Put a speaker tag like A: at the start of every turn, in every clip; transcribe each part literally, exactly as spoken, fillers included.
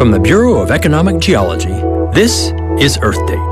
A: From the Bureau of Economic Geology, this is Earth Date.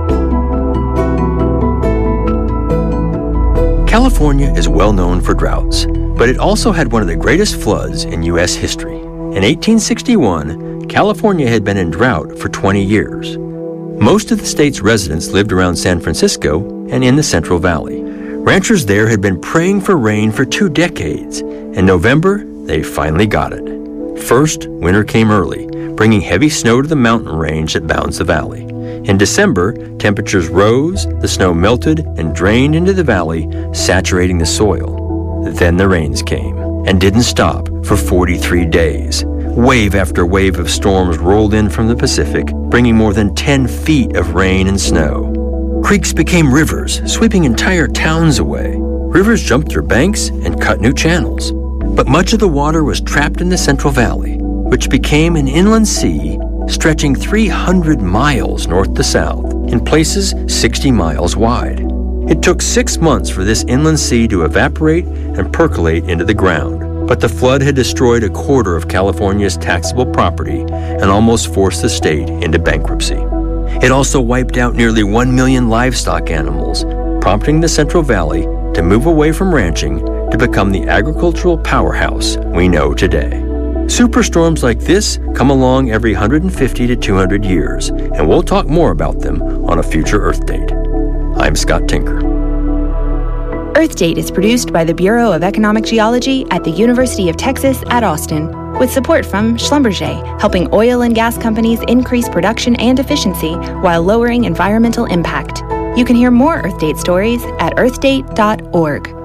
A: California is well known for droughts, but it also had one of the greatest floods in U S history. In eighteen sixty-one, California had been in drought for twenty years. Most of the state's residents lived around San Francisco and in the Central Valley. Ranchers there had been praying for rain for two decades. In November, they finally got it. First, winter came early, bringing heavy snow to the mountain range that bounds the valley. In December, temperatures rose, the snow melted and drained into the valley, saturating the soil. Then the rains came, and didn't stop for forty-three days. Wave after wave of storms rolled in from the Pacific, bringing more than ten feet of rain and snow. Creeks became rivers, sweeping entire towns away. Rivers jumped their banks and cut new channels. But much of the water was trapped in the Central Valley, which became an inland sea stretching three hundred miles north to south, in places sixty miles wide. It took six months for this inland sea to evaporate and percolate into the ground, but the flood had destroyed a quarter of California's taxable property and almost forced the state into bankruptcy. It also wiped out nearly one million livestock animals, prompting the Central Valley to move away from ranching to become the agricultural powerhouse we know today. Superstorms like this come along every one hundred fifty to two hundred years, and we'll talk more about them on a future Earth Date. I'm Scott Tinker.
B: Earth Date is produced by the Bureau of Economic Geology at the University of Texas at Austin, with support from Schlumberger, helping oil and gas companies increase production and efficiency while lowering environmental impact. You can hear more Earth Date stories at earth date dot org.